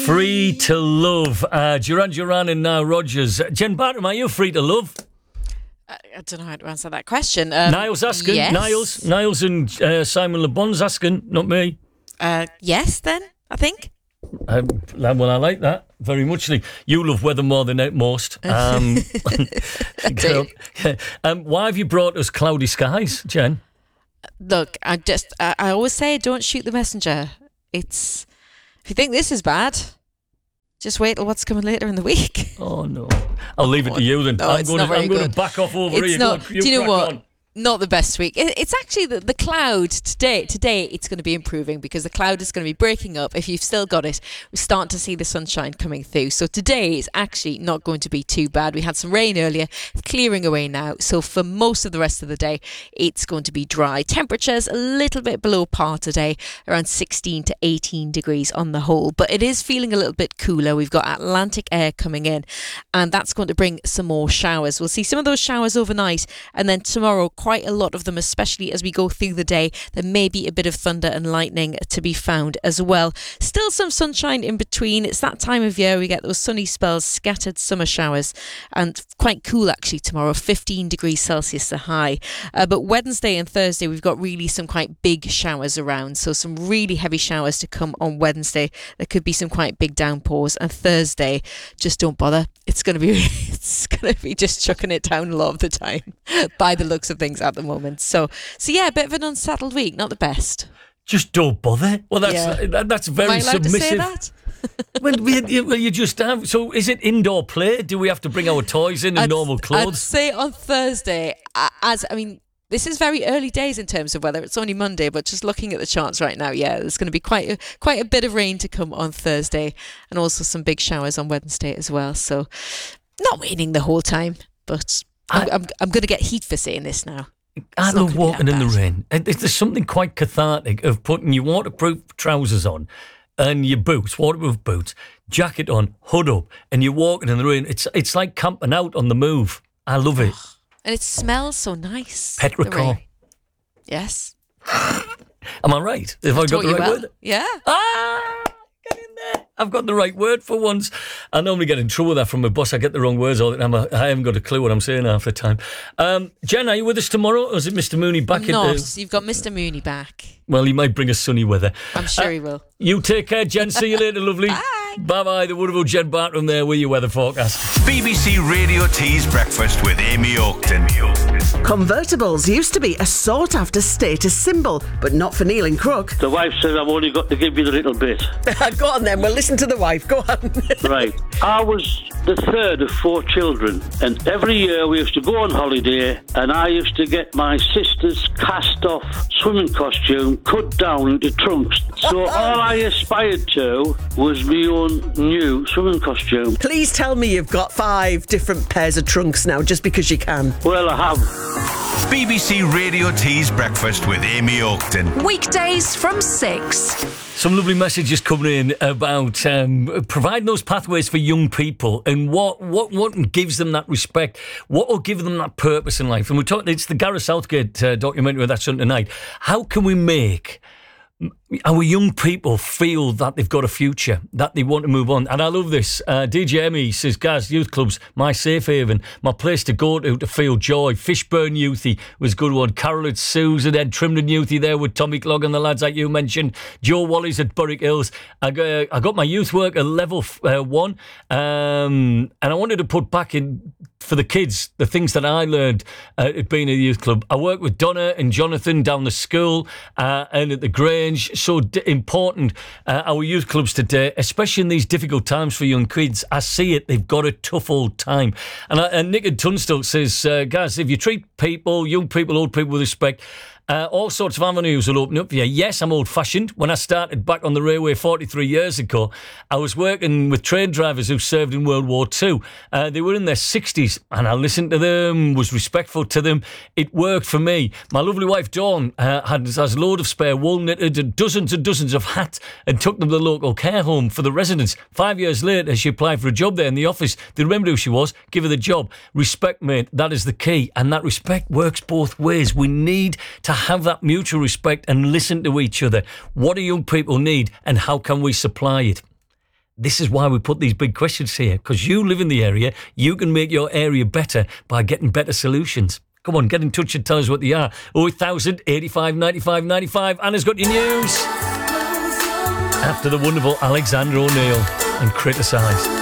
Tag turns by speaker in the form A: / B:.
A: Free to love. Duran Duran and Nile Rodgers. Jen Barton, are you free to love?
B: I don't know how to answer that question.
A: Niall's asking.
B: Yes.
A: Niall's and Simon Le Bon's asking, not me.
B: Yes, then, I think.
A: Well, I like that very much. You love weather more than most. Why have you brought us cloudy skies, Jen?
B: Look, I always say don't shoot the messenger. If you think this is bad, just wait till what's coming later in the week.
A: Oh, no. I'll leave it to you then.
B: No,
A: I'm going to back off over here.
B: Do you know what? Not the best week. It's actually the cloud today. Today it's going to be improving because the cloud is going to be breaking up. If you've still got it, we're starting to see the sunshine coming through. So today is actually not going to be too bad. We had some rain earlier, clearing away now. So for most of the rest of the day, it's going to be dry. Temperatures a little bit below par today, around 16 to 18 degrees on the whole. But it is feeling a little bit cooler. We've got Atlantic air coming in, and that's going to bring some more showers. We'll see some of those showers overnight, and then tomorrow, quite a lot of them, especially as we go through the day. There may be a bit of thunder and lightning to be found as well. Still some sunshine in between. It's that time of year we get those sunny spells, scattered summer showers, and quite cool actually tomorrow, 15 degrees Celsius the high. But Wednesday and Thursday we've got really some quite big showers around, so some really heavy showers to come on Wednesday. There could be some quite big downpours, and Thursday, just don't bother. It's going to be just chucking it down a lot of the time by the looks of things at the moment. So yeah, a bit of an unsettled week, not the best.
A: Just don't bother. Well, that's very
B: Am I allowed
A: submissive.
B: to say that?
A: Well, you just have. So is it indoor play? Do we have to bring our toys in and normal clothes?
B: I'd say on Thursday, this is very early days in terms of weather. It's only Monday, but just looking at the charts right now, yeah, there's going to be quite a bit of rain to come on Thursday, and also some big showers on Wednesday as well. So not raining the whole time, but I'm going to get heat for saying this now.
A: I love walking in the rain. There's something quite cathartic of putting your waterproof trousers on and your boots, waterproof boots, jacket on, hood up, and you're walking in the rain. It's like camping out on the move. I love it.
B: And it smells so nice.
A: Petrichor.
B: Yes.
A: Am I right? Have I got the right word?
B: Yeah.
A: Get in there. I've got the right word for once. I normally get in trouble with that from my boss. I get the wrong words all the time. I haven't got a clue what I'm saying half the time. Jen, are you with us tomorrow, or is it Mr. Mooney back?
B: You've got Mr. Mooney back.
A: Well, he might bring us sunny weather.
B: I'm sure he will.
A: You take care, Jen. See you later, lovely.
B: Bye.
A: Bye-bye. The wonderful Jen Barton there with your weather forecast.
C: BBC Radio T's Breakfast with Amy Oakton.
D: Convertibles used to be a sought-after status symbol, but not for Neil and Crook.
E: The wife says I've only got to give you the little bit.
D: Go on then, we'll listen to the wife. Go on.
E: Right. I was the third of 4 children, and every year we used to go on holiday, and I used to get my sister's cast-off swimming costume cut down into trunks. So all I aspired to was my own new swimming costume.
D: Please tell me you've got 5 different pairs of trunks now, just because you can.
E: Well, I have.
C: BBC Radio T's Breakfast with Amy Oakton.
F: Weekdays from 6.
A: Some lovely messages coming in about providing those pathways for young people and what gives them that respect, what will give them that purpose in life. And we're talking, it's the Gareth Southgate documentary that's on tonight. How can we make our young people feel that they've got a future, that they want to move on? And I love this. DJ Emmy says, guys, youth clubs, my safe haven, my place to go to feel joy. Fishburne Youthy was a good one. Carol at Susan, Ed Trimden Youthy there with Tommy Clogg and the lads like you mentioned. Joe Wally's at Berwick Hills. I got my youth work at level 1, and I wanted to put back in for the kids the things that I learned at being a youth club. I worked with Donna and Jonathan down the school and at the Grange. So important, our youth clubs today, especially in these difficult times for young kids. I see it, they've got a tough old time. And Nick at Tunstall says, guys, if you treat people, young people, old people with respect, all sorts of avenues will open up for you. Yes, I'm old-fashioned. When I started back on the railway 43 years ago, I was working with train drivers who served in World War II. They were in their 60s, and I listened to them, was respectful to them. It worked for me. My lovely wife, Dawn, has a load of spare wool, knitted dozens and dozens of hats, and took them to the local care home for the residents. 5 years later, she applied for a job there in the office. They remembered who she was, give her the job. Respect, mate, that is the key, and that respect works both ways. We need to have that mutual respect and listen to each other. What do young people need and how can we supply it? This is why we put these big questions here, because you live in the area. You can make your area better by getting better solutions. Come on, get in touch and tell us what they are. 08,000 85 95 95. Anna's got your news. After the wonderful Alexander O'Neill and Criticise.